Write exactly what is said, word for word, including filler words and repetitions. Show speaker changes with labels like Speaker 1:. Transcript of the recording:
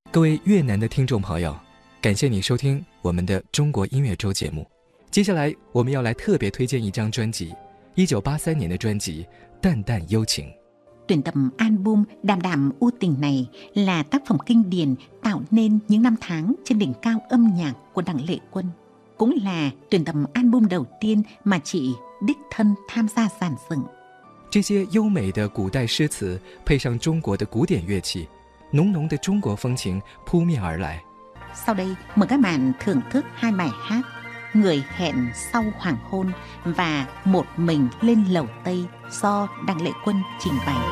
Speaker 1: 各位越南的听众朋友，感谢你收听我们的中国音乐周节目。接下来我们要来特别推荐一张专辑，一九八三年的专辑《淡淡幽情》。
Speaker 2: Tuyển tập album Đàm Đàm U Tình này là tác phẩm kinh điển tạo nên những năm tháng trên đỉnh cao âm nhạc của Đặng Lệ Quân. Cũng là tuyển tập album đầu tiên mà chị đích thân tham gia dàn dựng.
Speaker 1: 这些优美的古代诗词配上中国的古典乐器，浓浓的中国风情扑面而来。
Speaker 2: Sau đây mời các bạn thưởng thức hai bài hát Người hẹn sau hoàng hôn và Một mình lên lầu Tây do Đặng Lệ Quân trình bày.